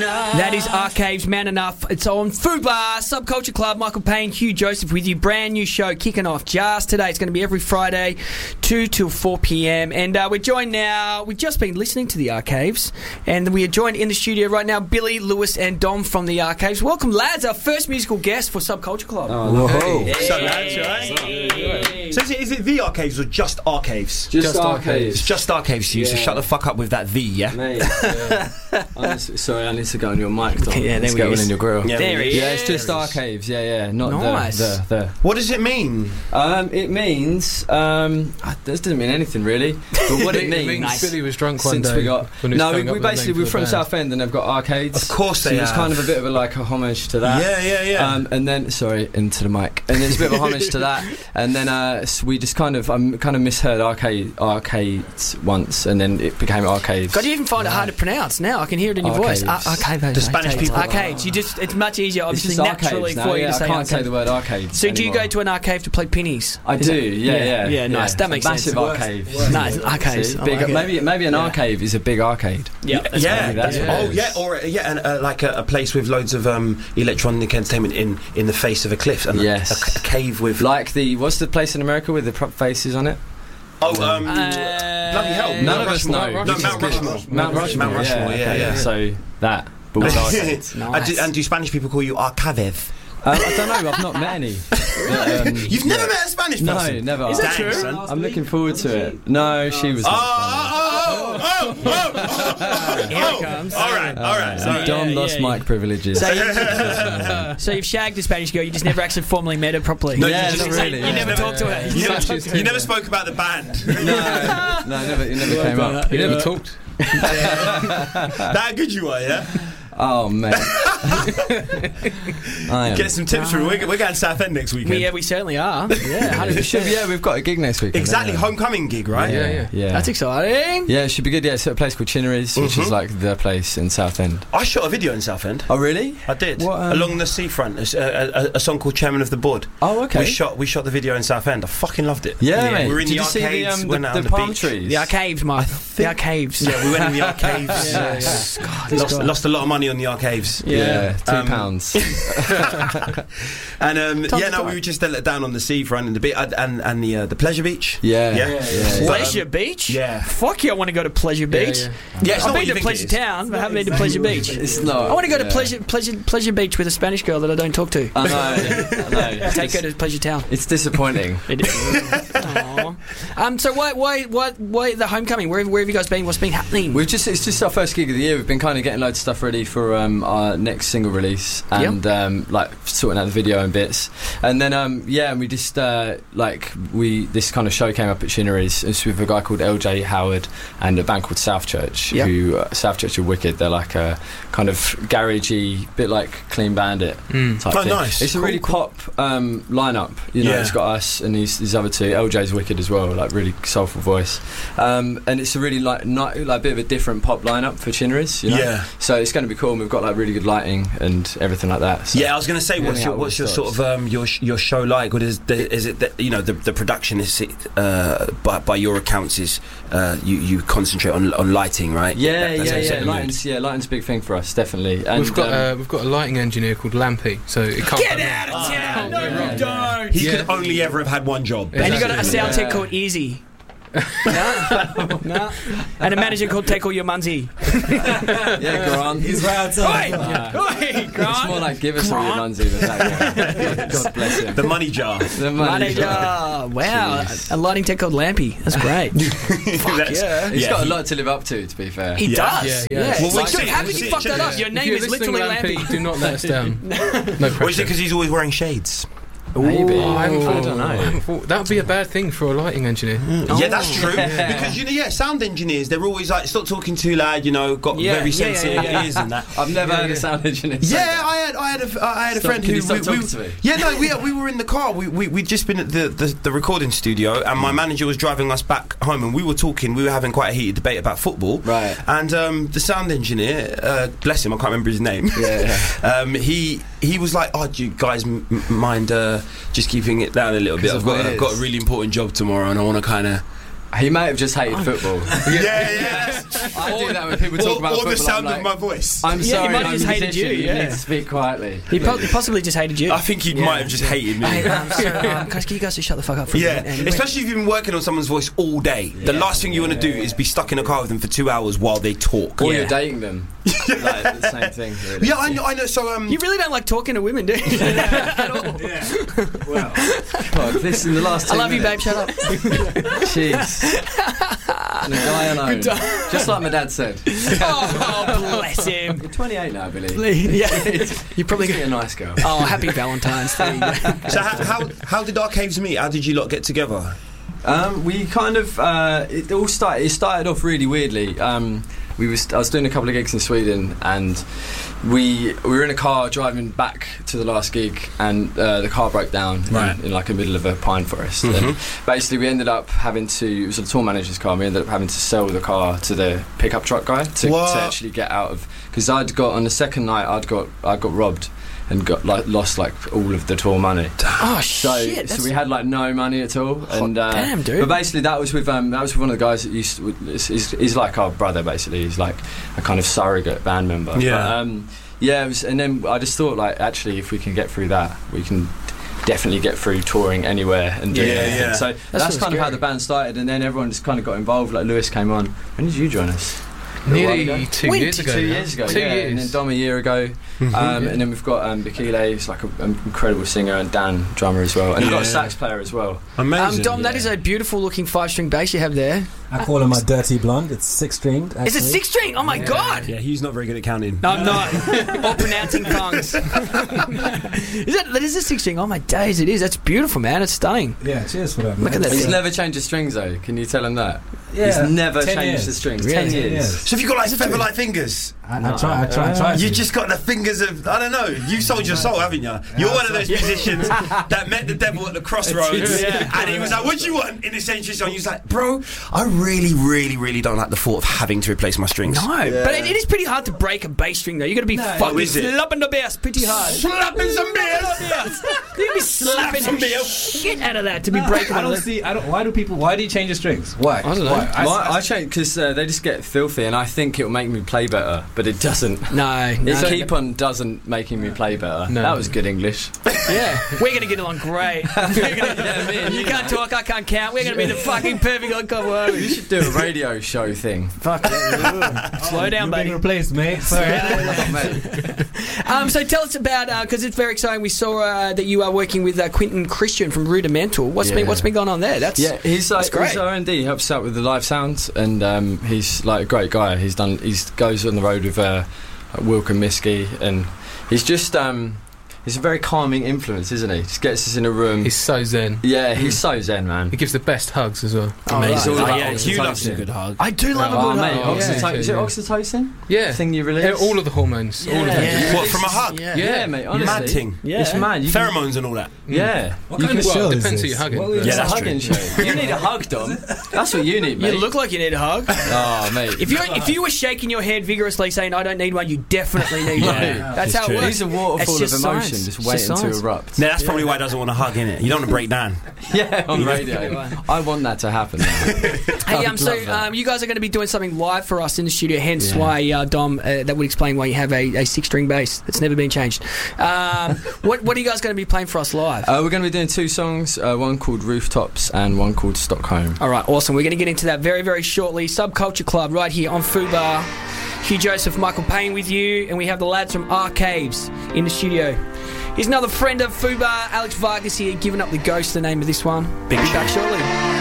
That is Archives, Man Enough. It's on Fubar, Subculture Club. Michael Payne, Hugh Joseph with you. Brand new show kicking off just today. It's going to be every Friday, 2 till 4 p.m. And we're joined now. We've just been listening to the Archives, and we are joined in the studio right now, Billy, Lewis, and Dom from the Archives. Welcome, lads. Our first musical guest for Subculture Club. Oh, hey. So, lads, right? So is it the Archives or just Archives? Just Archives. It's just Archives to you, so shut the fuck up with that V, yeah? Mate, sorry, I need to go on your mic, Dom. Yeah, there Let's we get go. one in your grill. Yeah, there he is. Yeah, it's just Archives. Yeah. Not nice. the. What does it mean? It means this doesn't mean anything really. But what it means, Nice. Billy was drunk one since day. we got when he was coming up we with a basically name we're for from the band. Southend and they've got arcades. Of course they so it's have. kind of a bit of a homage to that. Yeah. And then into the mic. And then it's a bit of a homage to that. And then we just kind of misheard arcades once, and then it became Archives. God, you even find it hard to pronounce now. I can hear it in your voice. Arcades. The Spanish people- Arcades. It's much easier, It's obviously, just naturally arcades for now, you yeah, to say I can't arcade. say the word arcade. So do you anymore. go to an arcade to play pennies? I Is do, it- yeah. Nice. That makes Massive sense. arcade. Nice. Arcades. See, I big, like it. maybe an arcade is a big arcade. Yeah. That's what it is. And like a place with loads of electronic entertainment in the face of a cliff, and Yes. a cave with Like what's the place in America with the prop faces on it? bloody hell! None of us know. No, Mount Rushmore. Mount Rushmore. Yeah. So that, but with arcades. Nice. And do Spanish people call you Arcaves? I don't know. I've not met any. You've never met a Spanish person? No, never. Is that Dang, true? son. I'm looking forward to it. No, she was. Here it comes. All right. And Dom lost mic privileges. So you've shagged a Spanish girl, you just never actually formally met her properly. No, Yeah, you just- not really. You never talked to her. You never spoke about the band. No, it never came up. He never talked. That good you are, yeah? Oh man. I am. Get some tips from we're going Southend next weekend. Yeah, we certainly are. Yeah, 100%. Yeah, we've got a gig next week. Exactly, homecoming gig, right? Yeah. That's exciting. Yeah, it should be good. Yeah, it's at a place called Chinnery's, which is like the place in Southend. I shot a video in Southend. Oh, really? I did. What, Along the seafront, a song called Chairman of the Board. Oh, okay. We shot the video in Southend. I fucking loved it. Yeah, mate. We were in Did the you see arcades, went out on the the palm beach. trees? The arcaves, Mike. The arcaves. Yeah, we went in the arcaves. Lost a lot of money on the arcaves. Yeah, £2. And we were just down on the seafront and the bit and the pleasure beach. Yeah. Pleasure Beach? Yeah. Fuck you, I want to go to Pleasure Beach. Yeah, it's I've not what been you to think Pleasure it is. Town, but I haven't been to Pleasure Beach. It's not. I want to go to Pleasure Beach with a Spanish girl that I don't talk to. I know. Take her to Pleasure Town. It's disappointing. It is. Aww. So why the homecoming? Where have you guys been? What's been happening? It's just our first gig of the year. We've been kind of getting loads of stuff ready for our next single release and like sorting out the video and bits. And then and we just this kind of show came up at Chinnery's. It's with a guy called LJ Howard and a band called South Church. Who South Church are wicked. They're like a kind of garagey, bit like Clean Bandit type thing. Nice. It's a really pop lineup. You know, it's got us and these other two. LJ's wicked as well, like really soulful voice. And it's a really like bit of a different pop lineup for Chinnery's. You know? Yeah. So it's going to be cool. And we've got like really good lighting and everything like that. So Yeah, I was going to say, what's your sort of your show like? What is it that the production is by your accounts is you concentrate on lighting, right? That's how you set the mood. Lighting's a big thing for us, definitely. And We've got a lighting engineer called Lampy, so it can't Get out of town! No, you don't! He could only ever have had one job. And you got a sound tech called Easy. No. And a manager called Take All Your Munzie. Grant. He's right outside. Oi, Grant. It's more like give us all your nunsie than that guy. God bless him. The money jar. The Manager. Wow. Jeez. A lighting tech called Lampy. That's great. Fuck yeah. He's got a lot to live up to be fair. He does. Yeah. Well, see, how could see, you fuck that up? check Your If name you're is listening, literally Lampy, Lampy. do not let us down. No pressure. Or is it because he's always wearing shades? Maybe. I don't know. I haven't thought that would be a bad thing for a lighting engineer. Yeah, that's true. Because sound engineers, they're always like, stop talking too loud. Got very sensitive ears and that. I've never heard a sound engineer say that. I had a friend Can who you stop talking to me? Yeah, no, we were in the car. We'd just been at the recording studio, and my manager was driving us back home, and we were talking. We were having quite a heated debate about football. Right. And the sound engineer, bless him, I can't remember his name. He was like, "Oh, do you guys mind just keeping it down a little bit? I've got a really important job tomorrow, and I want to kind of He may have just hated football. Yeah. I do that when people talk about football. Or the sound I'm of my voice. I'm Yeah, he sorry, might have I'm just a hated musician. you, yeah. You need to speak quietly. He possibly just hated you. I think he might have just hated me. Hey, can you guys just shut the fuck up for a minute? And especially if you've been working on someone's voice all day. The last thing you want to do is be stuck in a car with them for 2 hours while they talk. Or you're dating them. Like, the same thing, really. Yeah, I know. So, you really don't like talking to women, do you? At all. Yeah. Well, God, this in the last 2 I love you, babe. minutes. Shut up. Jeez. And a guy alone. Just like my dad said. Oh, bless him. You're 28 now, I believe. Yeah, you're probably Be a nice girl. Oh, happy Valentine's Day. so how did our caves meet? How did you lot get together? We kind of it started off really weirdly. I was doing a couple of gigs in Sweden, and we were in a car driving back to the last gig, and the car broke down in like the middle of a pine forest. And basically we ended up having to, it was a tour manager's car, we ended up having to sell the car to the pickup truck guy to actually get out of, because on the second night I got robbed and lost all of the tour money. Oh shit! So we had no money at all. And damn, dude. But basically that was with one of the guys that he's like our brother basically. He's like a kind of surrogate band member. Yeah. But, and then I just thought actually if we can get through that, we can definitely get through touring anywhere and doing anything. Yeah. So that's kind of how the band started, and then everyone just kind of got involved. Like Lewis came on. When did you join us? Nearly 2 years ago. 2 years ago. 2 yeah. years. And then Dom a year ago. And then we've got Bikile, who's like an incredible singer, and Dan, drummer as well. And we've got a sax player as well. Amazing. Dom, that is a beautiful looking 5-string bass you have there. I call him my dirty blonde. It's 6-stringed. Is it 6-string? Oh my god! Yeah, he's not very good at counting. No, I'm not. Or pronouncing tongues. Is it 6-string? Oh my days, it is. That's beautiful, man. It's stunning. Yeah, cheers for that. Look at that. He's never changed the strings though. Can you tell him that? Yeah, He's never 10 changed years. the strings. Really? 10 years. So have you got feather-like fingers? I try. You just got the fingers of, I don't know, you sold your soul, haven't you? You're one of those musicians that met the devil at the crossroads and he was like, what do you want in this century song? He was like, bro, I really, really, really don't like the thought of having to replace my strings. No, but it is pretty hard to break a bass string though. You got to be fucking is it? slapping the bass pretty hard. Slapping some beers! You got to be slapping some the beer. shit out of that to be breaking one of those. Why do you change the strings? Why? I don't know. I change because they just get filthy, and I think it'll make me play better, but it doesn't. No. Keep on doesn't making me play better. No. That was good English. Yeah, we're going to get along great. You can't talk, I can't count. We're going to be the fucking perfect encore. You should do a radio show thing. Fuck it. Slow down, You're being baby. replaced, mate. Sorry. So tell us about, because it's very exciting, we saw that you are working with Quentin Christian from Rudimental. What's been going on there? He's great. He's R&D. He helps out with the live sounds, and he's like a great guy. He goes on the road with Wilk and Miski, and he's just he's a very calming influence, isn't he? Just gets us in a room. He's so zen. Yeah, he's so zen, man. He gives the best hugs as well. Amazing. Hugh loves a good hug. I do love a good mate, hug. oxytocin. yeah. Is it oxytocin? Yeah. The thing you release? All of the hormones. All of them. Yeah. What, from a hug? Yeah, mate, honestly. Mad thing. Yeah. It's mad. You can- Pheromones and all that. Yeah. What kind of show Well, is depends who this? you're hugging. What is Yeah, It's a that's hugging show. You need a hug, Dom. That's what you need, mate. You look like you need a hug. Oh, mate. If you were shaking your head vigorously saying I don't need one, you definitely need one. That's how it works. He's a waterfall It's of just emotion, science. just It's waiting to science. erupt. No, that's probably why he doesn't want to hug, innit? You don't want to break down. Yeah, on radio. I want that to happen now. Hey, you guys are going to be doing something live for us in the studio, hence why, Dom, that would explain why you have a 6-string bass that's never been changed. What are you guys going to be playing for us live? We're going to be doing 2 songs, one called Rooftops and one called Stockholm. All right, awesome. We're going to get into that very, very shortly. Subculture Club right here on Fubar. Hugh Joseph, Michael Payne with you, and we have the lads from Arcaves in the studio. Here's another friend of Fubar, Alex Vargas here, Giving Up the Ghost, the name of this one. Be back shortly.